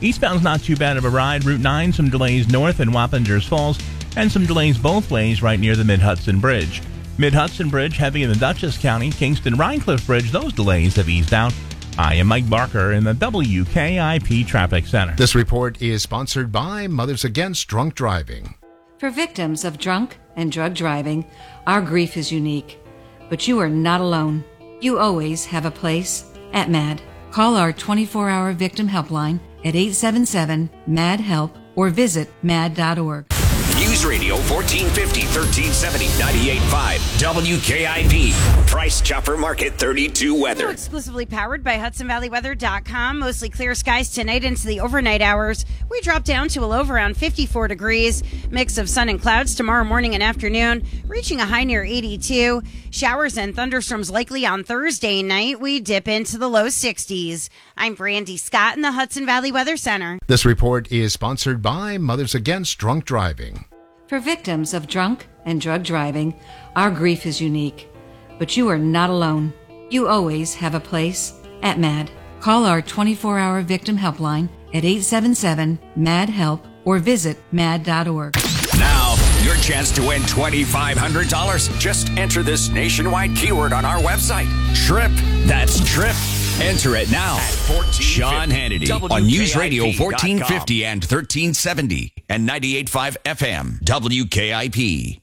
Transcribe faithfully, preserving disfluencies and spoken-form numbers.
Eastbound's not too bad of a ride. Route nine, some delays north in Wappingers Falls, and some delays both ways right near the Mid-Hudson Bridge. Mid-Hudson Bridge heavy in the Dutchess County. Kingston-Rhinecliff Bridge, those delays have eased out. I am Mike Barker in the W K I P Traffic Center. This report is sponsored by Mothers Against Drunk Driving. For victims of drunk and drug driving, our grief is unique. But you are not alone. You always have a place at MAD. Call our twenty-four hour victim helpline at eight seven seven, M A D, HELP or visit mad dot org. News Radio fourteen fifty, thirteen seventy, ninety-eight point five W K I P. Price Chopper Market thirty-two weather. Exclusively powered by Hudson Valley Weather dot com. Mostly clear skies tonight into the overnight hours. We drop down to a low of around fifty-four degrees. Mix of sun and clouds tomorrow morning and afternoon, reaching a high near eighty-two. Showers and thunderstorms likely on Thursday night. We dip into the low sixties. I'm Brandy Scott in the Hudson Valley Weather Center. This report is sponsored by Mothers Against Drunk Driving. For victims of drunk and drug driving, our grief is unique. But you are not alone. You always have a place at MAD. Call our twenty-four hour victim helpline at eight seven seven, M A D, HELP or visit mad dot org. Now, your chance to win twenty-five hundred dollars. Just enter this nationwide keyword on our website. TRIP. That's TRIP. Enter it now. Sean Hannity on News Radio fourteen fifty and thirteen seventy and ninety-eight point five F M W K I P.